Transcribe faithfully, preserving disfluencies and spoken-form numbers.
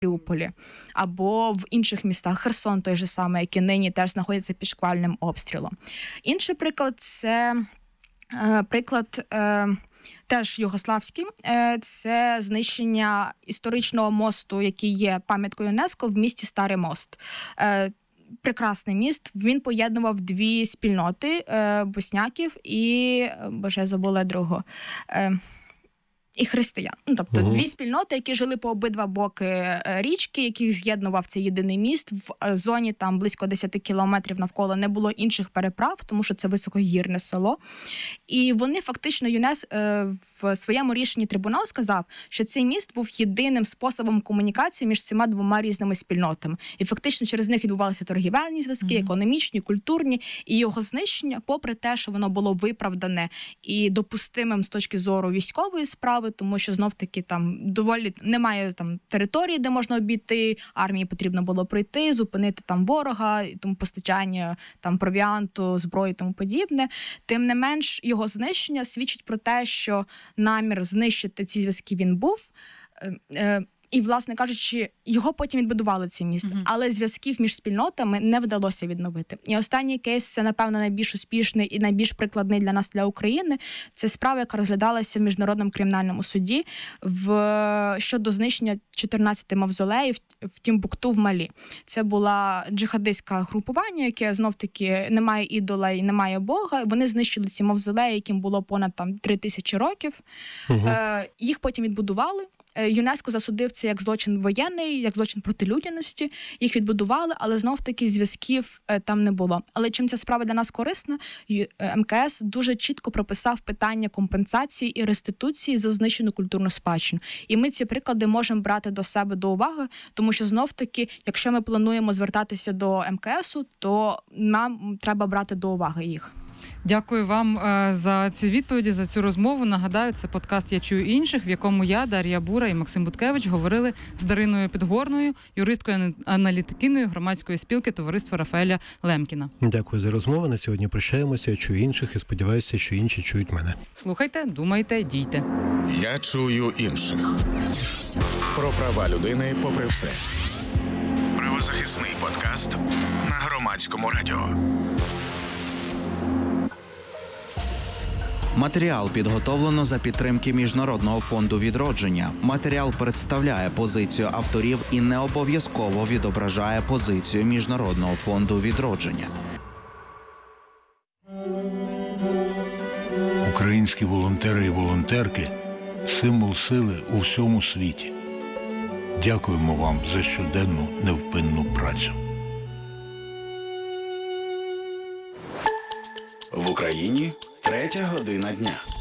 Маріуполі, або в інших містах, Херсон той же самий, який нині теж знаходиться під шквальним обстрілом. Інший приклад – це е, приклад е, теж югославський, е, це знищення історичного мосту, який є пам'яткою ЮНЕСКО в місті Старий Мост. Е, прекрасний міст, він поєднував дві спільноти е, босняків і, боже, я забула другого, е, і християн. Ну, тобто uh-huh. дві спільноти, які жили по обидва боки річки, яких з'єднував цей єдиний міст. В зоні там близько десять кілометрів навколо не було інших переправ, тому що це високогірне село. І вони фактично, ЮНЕС в своєму рішенні трибунал сказав, що цей міст був єдиним способом комунікації між цими двома різними спільнотами. І фактично через них відбувалися торгівельні зв'язки, uh-huh. економічні, культурні. І його знищення, попри те, що воно було виправдане і допустимим з точки зору військової справи, тому що знов-таки там доволі немає там території, де можна обійти, армії потрібно було пройти, зупинити там ворога, тому постачання там провіанту, зброї і тому подібне. Тим не менш, його знищення свідчить про те, що намір знищити ці зв'язки він був. Е- І, власне кажучи, його потім відбудували, цей міст. Uh-huh. Але зв'язків між спільнотами не вдалося відновити. І останній кейс, це, напевно, найбільш успішний і найбільш прикладний для нас, для України. Це справа, яка розглядалася в Міжнародному кримінальному суді в... щодо знищення чотирнадцяти мавзолеїв в Тімбукту в Малі. Це була джихадистське групування, яке, знов-таки, не має ідола і не має Бога. Вони знищили ці мавзолеї, яким було понад там три тисячі років. Uh-huh. Е, їх потім відбудували. ЮНЕСКО засудив це як злочин воєнний, як злочин проти людяності. Їх відбудували, але знов-таки зв'язків е, там не було. Але чим ця справа для нас корисна? ем ка ес дуже чітко прописав питання компенсації і реституції за знищену культурну спадщину. І ми ці приклади можемо брати до себе до уваги, тому що знов-таки, якщо ми плануємо звертатися до ем ка есу, то нам треба брати до уваги їх. Дякую вам е, за ці відповіді, за цю розмову. Нагадаю, це подкаст «Я чую інших», в якому я, Дар'я Бура і Максим Буткевич говорили з Дариною Підгорною, юристкою-аналітикиною громадської спілки товариства Рафаеля Лемкіна. Дякую за розмову. На сьогодні прощаємося. Я чую інших і сподіваюся, що інші чують мене. Слухайте, думайте, дійте. Я чую інших. Про права людини попри все. Правозахисний подкаст на Громадському радіо. Матеріал підготовлено за підтримки Міжнародного фонду відродження. Матеріал представляє позицію авторів і не обов'язково відображає позицію Міжнародного фонду відродження. Українські волонтери і волонтерки – символ сили у всьому світі. Дякуємо вам за щоденну невпинну працю. В Україні третя година дня.